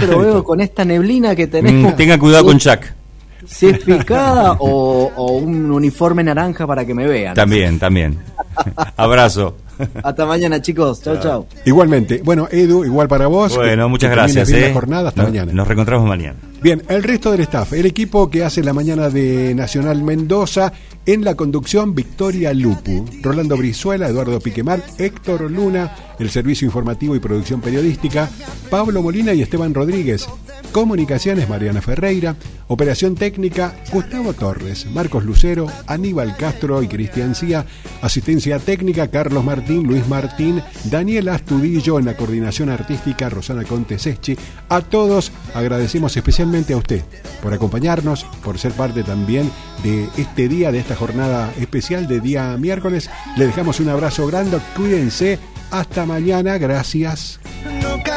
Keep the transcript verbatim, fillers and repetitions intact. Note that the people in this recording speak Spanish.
pero veo con esta neblina que tenemos. Mm, tenga cuidado con Jack. Si es picada o, o un uniforme naranja para que me vean. También, también. Abrazo. Hasta mañana, chicos. Chau, chau. Igualmente. Bueno, Edu, igual para vos. Bueno, que, muchas que gracias. Bien eh. la jornada. Hasta nos, mañana. Nos reencontramos mañana. Bien, el resto del staff. El equipo que hace la mañana de Nacional Mendoza. En la conducción, Victoria Lupu, Rolando Brizuela, Eduardo Piquemar, Héctor Luna, el servicio informativo y producción periodística, Pablo Molina y Esteban Rodríguez. Comunicaciones, Mariana Ferreira. Operación técnica, Gustavo Torres, Marcos Lucero, Aníbal Castro y Cristian Cía. Asistencia técnica, Carlos Martín, Luis Martín, Daniel Astudillo. En la coordinación artística, Rosana Conteseschi. A todos agradecemos especialmente a usted por acompañarnos, por ser parte también de este día, de esta jornada especial de día miércoles. Le dejamos un abrazo grande, cuídense, hasta mañana, gracias.